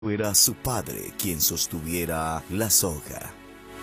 Era su padre quien sostuviera la soga.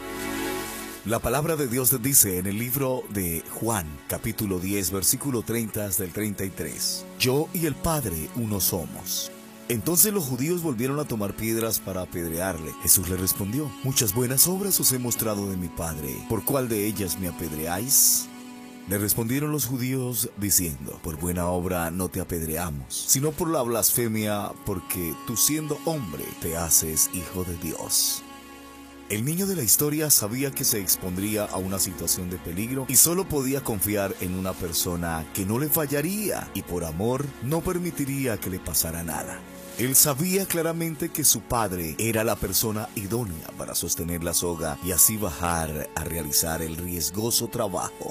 La palabra de Dios dice en el libro de Juan, capítulo 10, versículo 30 hasta el 33: Yo y el Padre uno somos. Entonces los judíos volvieron a tomar piedras para apedrearle. Jesús le respondió: Muchas buenas obras os he mostrado de mi Padre. ¿Por cuál de ellas me apedreáis? Le respondieron los judíos diciendo: Por buena obra no te apedreamos, sino por la blasfemia, porque tú siendo hombre te haces hijo de Dios. El niño de la historia sabía que se expondría a una situación de peligro y solo podía confiar en una persona que no le fallaría y por amor no permitiría que le pasara nada. Él sabía claramente que su padre era la persona idónea para sostener la soga y así bajar a realizar el riesgoso trabajo.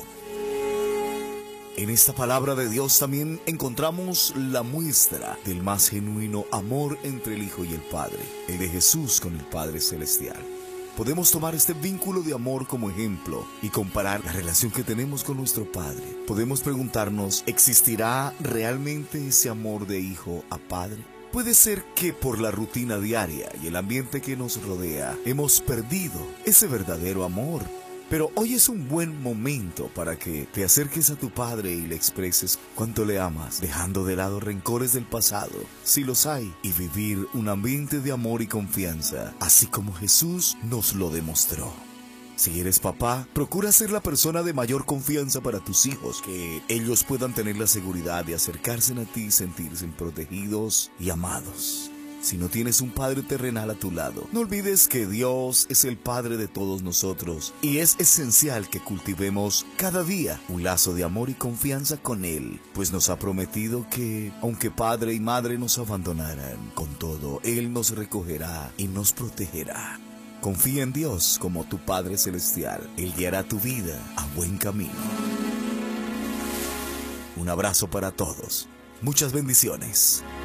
En esta palabra de Dios también encontramos la muestra del más genuino amor entre el Hijo y el Padre, el de Jesús con el Padre Celestial. Podemos tomar este vínculo de amor como ejemplo y comparar la relación que tenemos con nuestro Padre. Podemos preguntarnos: ¿existirá realmente ese amor de hijo a padre? Puede ser que por la rutina diaria y el ambiente que nos rodea hemos perdido ese verdadero amor. Pero hoy es un buen momento para que te acerques a tu Padre y le expreses cuánto le amas, dejando de lado rencores del pasado, si los hay, y vivir un ambiente de amor y confianza, así como Jesús nos lo demostró. Si eres papá, procura ser la persona de mayor confianza para tus hijos, que ellos puedan tener la seguridad de acercarse a ti y sentirse protegidos y amados. Si no tienes un padre terrenal a tu lado, no olvides que Dios es el Padre de todos nosotros y es esencial que cultivemos cada día un lazo de amor y confianza con Él, pues nos ha prometido que, aunque padre y madre nos abandonaran, con todo Él nos recogerá y nos protegerá. Confía en Dios como tu Padre Celestial. Él guiará tu vida a buen camino. Un abrazo para todos. Muchas bendiciones.